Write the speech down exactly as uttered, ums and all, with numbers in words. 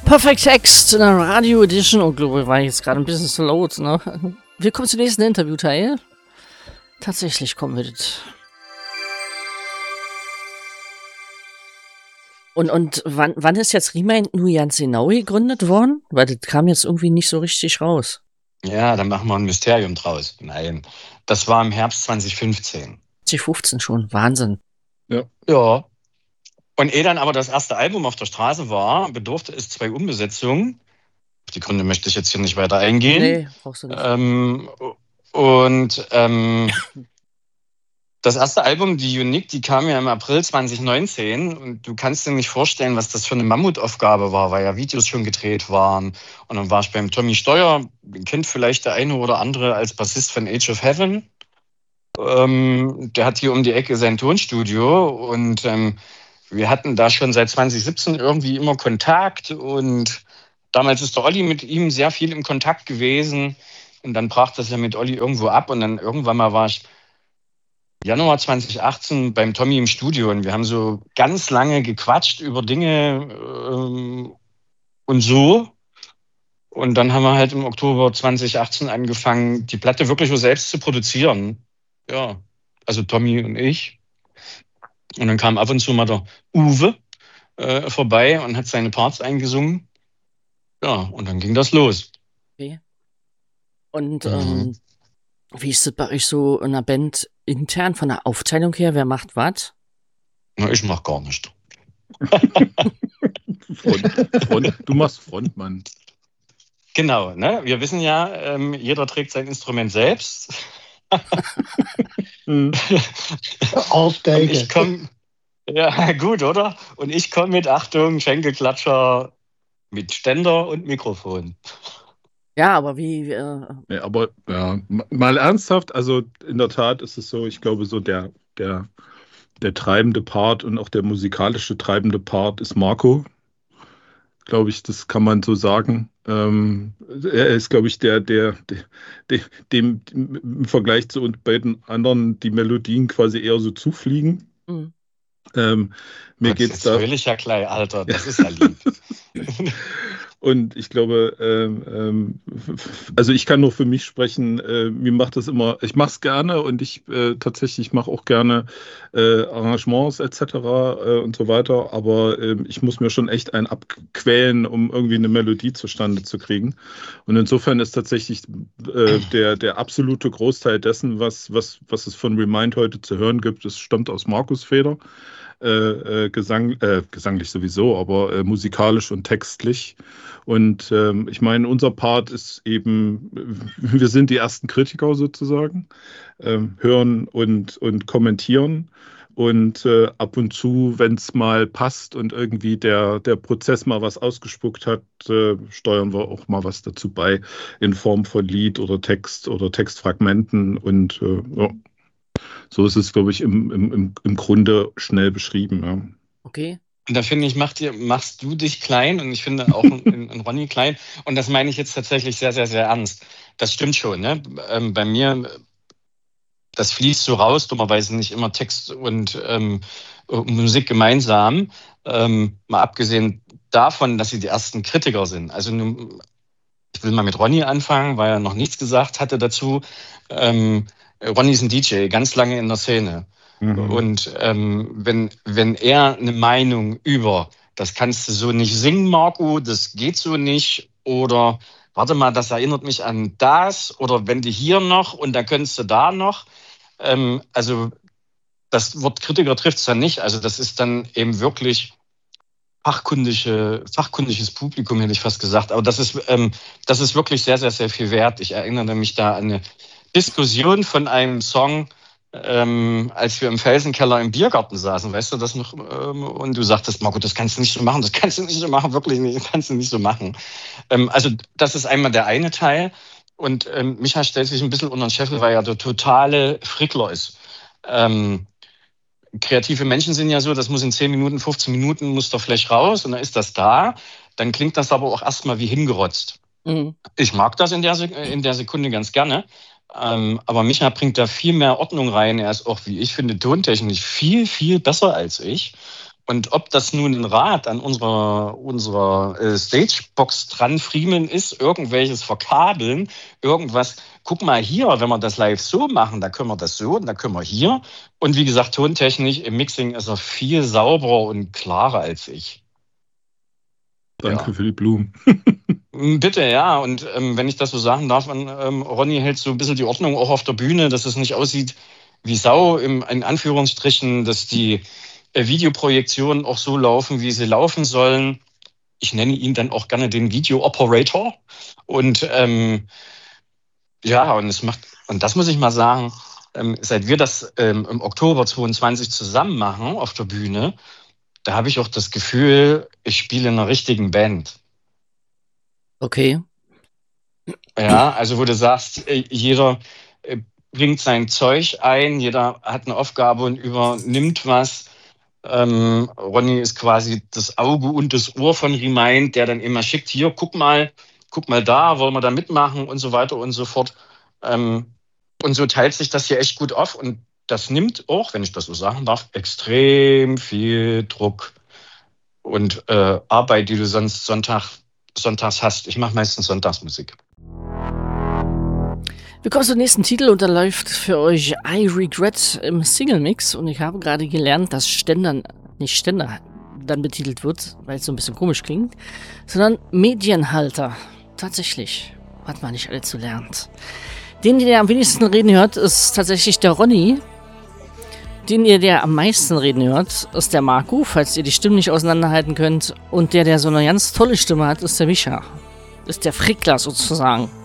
Perfect Text in der Radio Edition. Oh, glaube ich, war jetzt gerade ein bisschen zu laut, ne? Willkommen zum nächsten Interviewteil. Tatsächlich kommen wir das. Und, und wann, wann ist jetzt Remind nur ganz genau gegründet worden? Weil das kam jetzt irgendwie nicht so richtig raus. Ja, dann machen wir ein Mysterium draus. Nein, das war im Herbst zwanzig fünfzehn. zwanzig fünfzehn schon, Wahnsinn. Ja. Ja. Und ehe dann aber das erste Album auf der Straße war, bedurfte es zwei Umbesetzungen. Auf die Gründe möchte ich jetzt hier nicht weiter eingehen. Nee, brauchst du nicht. Ähm, und ähm, das erste Album, die Unique, die kam ja im April zwanzig neunzehn. Und du kannst dir nicht vorstellen, was das für eine Mammutaufgabe war, weil ja Videos schon gedreht waren. Und dann war ich beim Tommy Steuer, den kennt vielleicht der eine oder andere als Bassist von Age of Heaven. Ähm, der hat hier um die Ecke sein Tonstudio und ähm, wir hatten da schon seit zwanzig siebzehn irgendwie immer Kontakt und damals ist der Olli mit ihm sehr viel im Kontakt gewesen und dann brach das ja mit Olli irgendwo ab und dann irgendwann mal war ich Januar zwanzig achtzehn beim Tommy im Studio und wir haben so ganz lange gequatscht über Dinge ähm, und so. Und dann haben wir halt im Oktober zwanzig achtzehn angefangen, die Platte wirklich nur selbst zu produzieren. Ja, also Tommy und ich. Und dann kam ab und zu mal der Uwe äh, vorbei und hat seine Parts eingesungen. Ja, und dann ging das los. Okay. Und Mhm. ähm, wie ist das bei euch so in der Band intern von der Aufteilung her? Wer macht was? Na, ich mach gar nicht. Front, Front, du machst Frontmann. Genau, ne? Wir wissen ja, ähm, jeder trägt sein Instrument selbst. Mhm. Und ich komme, ja gut, oder? Und ich komme mit, Achtung, Schenkelklatscher, mit Ständer und Mikrofon. Ja, aber wie... Äh, Ja, aber ja, mal ernsthaft, also in der Tat ist es so, ich glaube so der, der, der treibende Part und auch der musikalische treibende Part ist Marco. Glaube ich, das kann man so sagen. Ähm, er ist, glaube ich, der, der, der, der, dem im Vergleich zu uns beiden anderen die Melodien quasi eher so zufliegen. mhm. Ähm, mir Gott, geht's jetzt da. heul ich ja gleich, Alter, das ist ja lieb. Und ich glaube, ähm, ähm, f- also ich kann nur für mich sprechen, äh, mir macht das immer, ich mache es gerne und ich äh, tatsächlich mache auch gerne äh, Arrangements et cetera äh, und so weiter, aber ähm, ich muss mir schon echt einen abquälen, um irgendwie eine Melodie zustande zu kriegen. Und insofern ist tatsächlich äh, der, der absolute Großteil dessen, was, was, was es von Remind heute zu hören gibt, das stammt aus Markus Feder. Äh, äh, Gesang, äh, gesanglich sowieso, aber äh, musikalisch und textlich. Und ähm, ich meine, unser Part ist eben, äh, wir sind die ersten Kritiker sozusagen, ähm, hören und, und kommentieren. Und äh, ab und zu, wenn es mal passt und irgendwie der, der Prozess mal was ausgespuckt hat, äh, steuern wir auch mal was dazu bei in Form von Lied oder Text oder Textfragmenten. Und äh, ja. So ist es, glaube ich, im, im, im im Grunde schnell beschrieben. Ja. Okay. Und da finde ich, mach dir, machst du dich klein und ich finde auch in, in Ronny klein. Und das meine ich jetzt tatsächlich sehr, sehr, sehr ernst. Das stimmt schon. Ne? Ähm, bei mir, das fließt so raus, dummerweise nicht immer Text und ähm, Musik gemeinsam. Ähm, mal abgesehen davon, dass sie die ersten Kritiker sind. Also nun, ich will mal mit Ronny anfangen, weil er noch nichts gesagt hatte dazu. Ähm, Ronny ist ein D J, ganz lange in der Szene. Mhm. Und ähm, wenn, wenn er eine Meinung über, das kannst du so nicht singen, Marco, das geht so nicht, oder warte mal, das erinnert mich an das, oder wenn du hier noch und dann könntest du da noch. Ähm, also das Wort Kritiker trifft es dann nicht. Also das ist dann eben wirklich fachkundige, fachkundiges Publikum, hätte ich fast gesagt. Aber das ist, ähm, das ist wirklich sehr, sehr, sehr viel wert. Ich erinnere mich da an eine Diskussion von einem Song, ähm, als wir im Felsenkeller im Biergarten saßen, weißt du das noch? Ähm, und du sagtest, Marco, das kannst du nicht so machen, das kannst du nicht so machen, wirklich nicht, das kannst du nicht so machen. Ähm, also das ist einmal der eine Teil. Und ähm, Micha stellt sich ein bisschen unter den Scheffel, weil er der totale Frickler ist. Ähm, kreative Menschen sind ja so, das muss in zehn Minuten, fünfzehn Minuten muss der Flash raus und dann ist das da. Dann klingt das aber auch erstmal wie hingerotzt. Mhm. Ich mag das in der, Sek- in der Sekunde ganz gerne. Ähm, aber Micha bringt da viel mehr Ordnung rein. Er ist auch, wie ich finde, tontechnisch viel, viel besser als ich. Und ob das nun ein Rad an unserer, unserer äh, Stagebox dran friemeln ist, irgendwelches verkabeln, irgendwas. Guck mal hier, wenn wir das live so machen, da können wir das so und da können wir hier. Und wie gesagt, tontechnisch im Mixing ist er viel sauberer und klarer als ich. Danke Ja. für die Blumen. Bitte, ja. Und ähm, wenn ich das so sagen darf, ähm, Ronny hält so ein bisschen die Ordnung auch auf der Bühne, dass es nicht aussieht wie Sau, im, in Anführungsstrichen, dass die äh, Videoprojektionen auch so laufen, wie sie laufen sollen. Ich nenne ihn dann auch gerne den Video-Operator. Und ähm, ja, und es macht, und das muss ich mal sagen, ähm, seit wir das ähm, im Oktober zweiundzwanzig zusammen machen auf der Bühne, da habe ich auch das Gefühl, ich spiele in einer richtigen Band. Okay. Ja, also wo du sagst, äh, jeder äh, bringt sein Zeug ein, jeder hat eine Aufgabe und übernimmt was. Ähm, Ronny ist quasi das Auge und das Ohr von Remind, der dann immer schickt, hier, guck mal, guck mal da, wollen wir da mitmachen und so weiter und so fort. Ähm, und so teilt sich das hier echt gut auf und das nimmt auch, wenn ich das so sagen darf, extrem viel Druck und äh, Arbeit, die du sonst Sonntag, sonntags hast. Ich mache meistens Sonntagsmusik. Wir kommen zum nächsten Titel und da läuft für euch I Regret im Single-Mix und ich habe gerade gelernt, dass Ständer, nicht Ständer dann betitelt wird, weil es so ein bisschen komisch klingt, sondern Medienhalter. Tatsächlich, hat man nicht alle zu lernt. Den, der am wenigsten reden hört, ist tatsächlich der Ronny. Den, ihr der am meisten reden hört, ist der Marco, falls ihr die Stimmen nicht auseinanderhalten könnt. Und der, der so eine ganz tolle Stimme hat, ist der Micha. Ist der Frickler sozusagen.